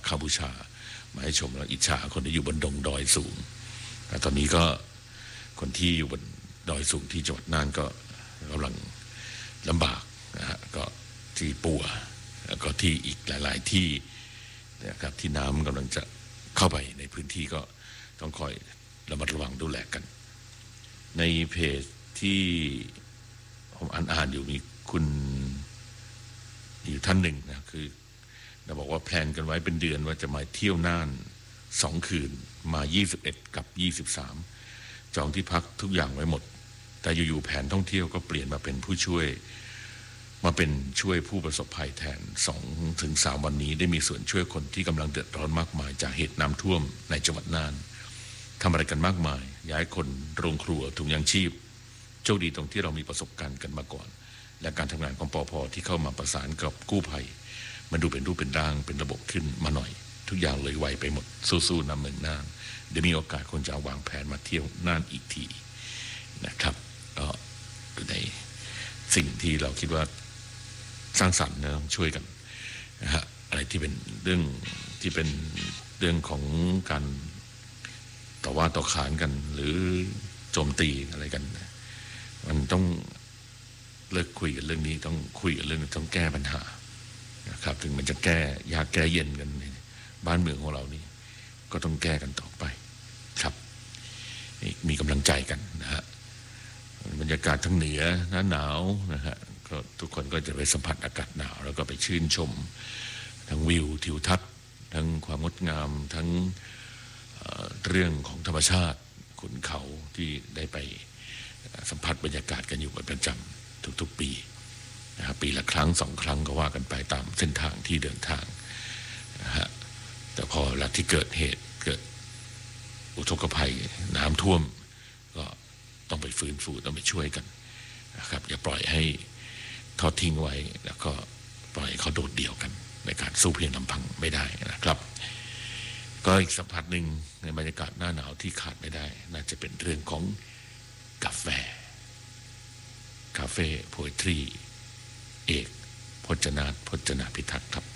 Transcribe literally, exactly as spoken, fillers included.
คาบูชามาให้ชมแล้วอิจฉาคนที่อยู่บนดงดอยสูงแต่ตอนนี้ก็คนที่อยู่บนดอยสูงที่จังหวัดน่านก็กำลังลำบากนะฮะก็ที่ปัวแล้วก็ที่อีกหลายๆที่นะครับที่น้ำกำลังจะเข้าไปในพื้นที่ก็ต้องคอยระมัดระวังดูแลกันในเพจที่ผมอ่านอ่านอยู่มีคุณอยู่ท่านหนึ่งนะคือเราบอกว่าแพลนกันไว้เป็นเดือนว่าจะมาเที่ยวน่านสองคืนมายี่สิบเอ็ดกับยี่สิบสามจองที่พักทุกอย่างไว้หมดแต่อยู่ๆแผนท่องเที่ยวก็เปลี่ยนมาเป็นผู้ช่วยมาเป็นช่วยผู้ประสบภัยแทน สองถึงสาม วันนี้ได้มีส่วนช่วยคนที่กำลังเดือดร้อนมากมายจากเหตุน้ำท่วมในจังหวัดน่านทำอะไรกันมากมายย้ายคนโรงครัวถุงยางชีพโชคดีตรงที่เรามีประสบการณ์กันมาก่อนและการทำงานของปภที่เข้ามาประสานกับกู้ภัยมันดูเป็นรูปเป็นร่างเป็นระบบขึ้นมาหน่อยทุกอย่างเลยไวไปหมดสู้ๆนำเมืองน่านเดี๋ยวมีโอกาสคนจะวางแผนมาเที่ยวน่านอีกทีนะครับก็อยู่ในสิ่งที่เราคิดว่าสร้างสรรค์นะช่วยกันนะฮะอะไรที่เป็นเรื่องที่เป็นเรื่องของการต่อว่าต่อขานกันหรือโจมตีอะไรกันมันต้องเลิกคุยกันเรื่องนี้ต้องคุยกันเรื่องต้องแก้ปัญหานะครับถึงมันจะแก้ยากแก้เย็นกันบ้านเมืองของเรานี่ก็ต้องแก้กันต่อไปครับมีกำลังใจกันนะฮะบรรยากาศทั้งเหนือหน้าหนาวนะฮะก็ทุกคนก็จะไปสัมผัสอากาศหนาวแล้วก็ไปชื่นชมทั้งวิวทิวทัศน์ทั้งความงดงามทั้งเรื่องของธรรมชาติขุนเขาที่ได้ไปสัมผัสบรรยากาศกันอยู่เป็นประจำทุกๆปีนะครับปีละครั้งสองครั้งก็ว่ากันไปตามเส้นทางที่เดินทางนะฮะแต่พอเวลาที่เกิดเหตุเกิดอุทกภัยน้ำท่วมก็ต้องไปฟื้นฟูต้องไปช่วยกันนะครับอย่าปล่อยให้ทอดทิ้งไว้แล้วก็ปล่อยเขาโดดเดี่ยวกันในการสู้เพียงลำพังไม่ได้นะครับก็อีกสัมผัสหนึ่งในบรรยากาศหน้าหนาวที่ขาดไม่ได้น่าจะเป็นเรื่องของกาแฟคาเฟ่โพเอทรีเอกพจนาถพจนาพิทักษ์ครับ